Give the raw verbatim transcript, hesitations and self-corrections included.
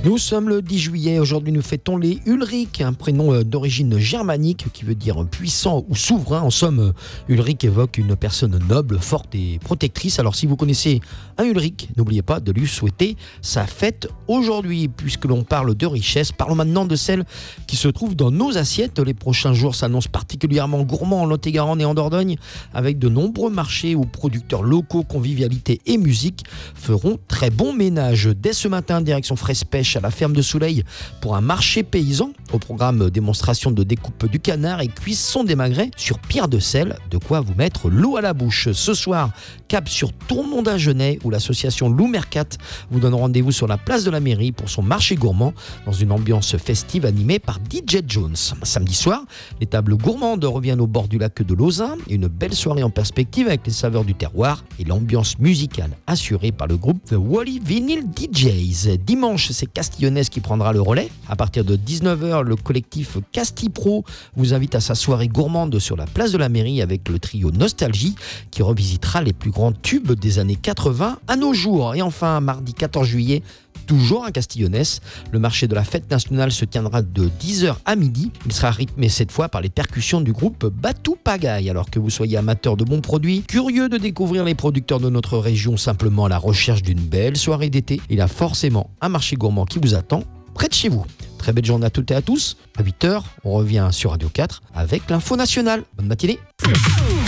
Nous sommes le dix juillet, aujourd'hui nous fêtons les Ulrich, un prénom d'origine germanique qui veut dire puissant ou souverain. En somme, Ulrich évoque une personne noble, forte et protectrice. Alors si vous connaissez un Ulrich, n'oubliez pas de lui souhaiter sa fête aujourd'hui. Puisque l'on parle de richesse, parlons maintenant de celle qui se trouve dans nos assiettes. Les prochains jours s'annoncent particulièrement gourmands en Lot-et-Garonne et en Dordogne, avec de nombreux marchés où producteurs locaux, convivialité et musique feront très bon ménage. Dès ce matin, direction Fraise Pêche à la ferme de Soleil pour un marché paysan. Au programme, démonstration de découpe du canard et cuisson des magrets sur pierre de sel, de quoi vous mettre l'eau à la bouche. Ce soir, cap sur Tournon d'Agenais où l'association Lou Mercat vous donne rendez-vous sur la place de la mairie pour son marché gourmand dans une ambiance festive animée par D J Jones. Samedi soir, les tables gourmandes reviennent au bord du lac de Lauzun. Une belle soirée en perspective avec les saveurs du terroir et l'ambiance musicale assurée par le groupe The Wally Vinyl D Js. Dimanche, c'est Castillonnaise qui prendra le relais. À partir de dix-neuf heures, le collectif Casti Pro vous invite à sa soirée gourmande sur la place de la mairie avec le trio Nostalgie qui revisitera les plus grands tubes des années quatre-vingts à nos jours. Et enfin, mardi quatorze juillet, toujours à Castillonnès, le marché de la fête nationale se tiendra de dix heures à midi. Il sera rythmé cette fois par les percussions du groupe Batou Pagaille. Alors que vous soyez amateur de bons produits, curieux de découvrir les producteurs de notre région, simplement à la recherche d'une belle soirée d'été, il y a forcément un marché gourmand qui vous attend près de chez vous. Très belle journée à toutes et à tous. À huit heures, on revient sur Radio quatre avec l'info nationale. Bonne matinée.